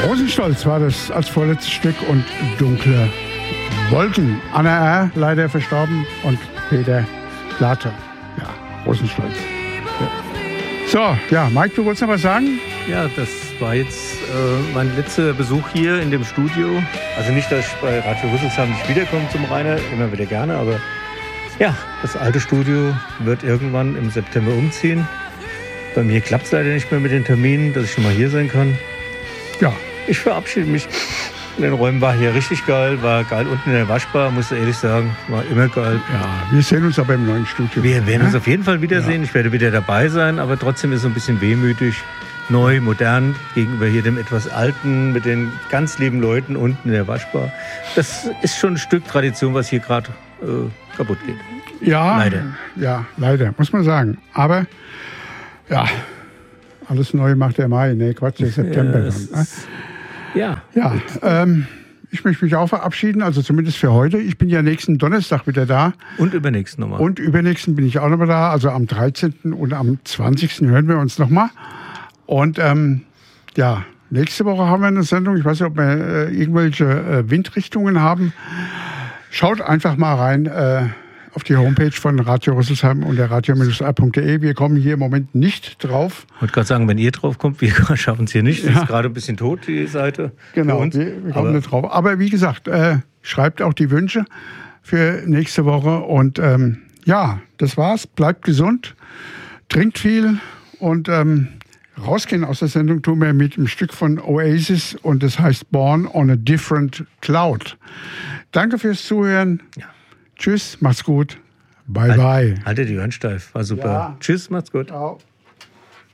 Rosenstolz war das als vorletztes Stück und Dunkle Wolken. Anna R., leider verstorben, und Peter Platte. Ja, Rosenstolz. Ja. So, ja, Mike, du wolltest noch was sagen? Ja, das war jetzt mein letzter Besuch hier in dem Studio. Also nicht, dass ich bei Radio Rüsselsheim nicht wiederkomme zum Rainer, immer wieder gerne, aber ja, das alte Studio wird irgendwann im September umziehen. Bei mir klappt es leider nicht mehr mit den Terminen, dass ich schon mal hier sein kann. Ja. Ich verabschiede mich. In den Räumen war hier richtig geil, war geil unten in der Waschbar, muss ich ehrlich sagen, war immer geil. Ja, wir sehen uns aber im neuen Studio. Wir werden uns auf jeden Fall wiedersehen. Ja. Ich werde wieder dabei sein, aber trotzdem ist es ein bisschen wehmütig. Neu, modern, gegenüber hier dem etwas alten, mit den ganz lieben Leuten unten in der Waschbar. Das ist schon ein Stück Tradition, was hier gerade kaputt geht. Ja, leider. Ja, leider, muss man sagen. Aber ja, alles neu macht der Mai, ne? Quatsch, der September. Ja. Ja, ich möchte mich auch verabschieden, also zumindest für heute. Ich bin ja nächsten Donnerstag wieder da. Und übernächsten nochmal. Und übernächsten bin ich auch nochmal da, also am 13. und am 20. hören wir uns nochmal. Und ja, nächste Woche haben wir eine Sendung. Ich weiß nicht, ob wir irgendwelche Windrichtungen haben. Schaut einfach mal rein auf die Homepage von Radio Rüsselsheim unter radio-r.de. Wir kommen hier im Moment nicht drauf. Ich wollte gerade sagen, wenn ihr drauf kommt, wir schaffen es hier nicht. Das ist gerade ein bisschen tot, die Seite. Genau, wir kommen nicht drauf. Aber wie gesagt, schreibt auch die Wünsche für nächste Woche. Und ja, das war's. Bleibt gesund, trinkt viel und rausgehen aus der Sendung tun wir mit einem Stück von Oasis und das heißt Born on a Different Cloud. Danke fürs Zuhören. Ja. Tschüss, macht's gut. Bye, bye. Haltet die Ohren steif, war super. Ja. Tschüss, macht's gut. Ciao.